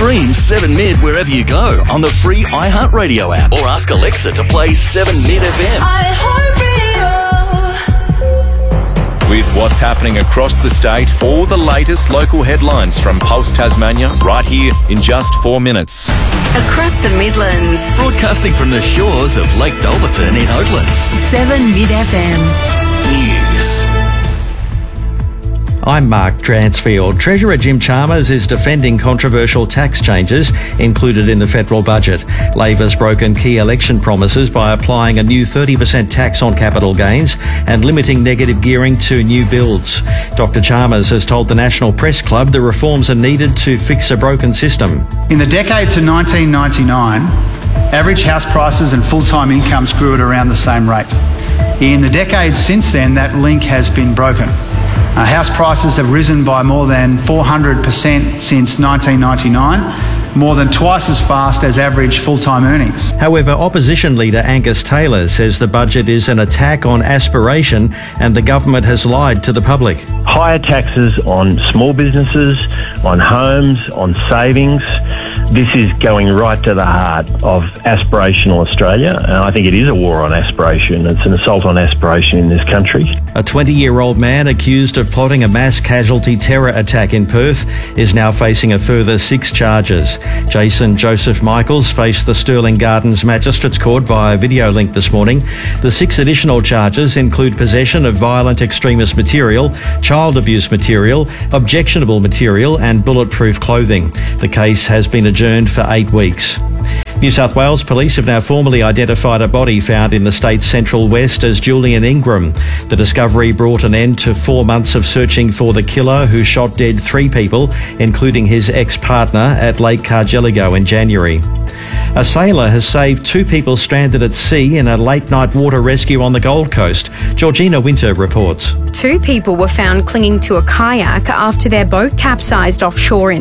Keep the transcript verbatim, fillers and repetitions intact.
Stream seven Mid wherever you go on the free iHeartRadio app, or ask Alexa to play seven Mid F M. iHeartRadio. With what's happening across the state, all the latest local headlines from Pulse Tasmania, right here in just four minutes. Across the Midlands. Broadcasting from the shores of Lake Dulverton in Oatlands. seven Mid F M. News. I'm Mark Dransfield. Treasurer Jim Chalmers is defending controversial tax changes included in the federal budget. Labor's broken key election promises by applying a new thirty percent tax on capital gains and limiting negative gearing to new builds. Doctor Chalmers has told the National Press Club the reforms are needed to fix a broken system. In the decade to nineteen ninety-nine, average house prices and full-time incomes grew at around the same rate. In the decades since then, that link has been broken. Uh, house prices have risen by more than four hundred percent since nineteen ninety-nine, more than twice as fast as average full-time earnings. However, opposition leader Angus Taylor says the budget is an attack on aspiration and the government has lied to the public. Higher taxes on small businesses, on homes, on savings. This is going right to the heart of aspirational Australia, and I think it is a war on aspiration. It's an assault on aspiration in this country. A twenty-year-old man accused of plotting a mass casualty terror attack in Perth is now facing a further six charges. Jason Joseph Michaels faced the Stirling Gardens Magistrates Court via video link this morning. The six additional charges include possession of violent extremist material, child abuse material, objectionable material and bulletproof clothing. The case has been adjourned for eight weeks. New South Wales Police have now formally identified a body found in the state's central west as Julian Ingram. The discovery brought an end to four months of searching for the killer who shot dead three people, including his ex-partner, at Lake Cargelligo in January. A sailor has saved two people stranded at sea in a late-night water rescue on the Gold Coast. Georgina Winter reports. Two people were found clinging to a kayak after their boat capsized offshore in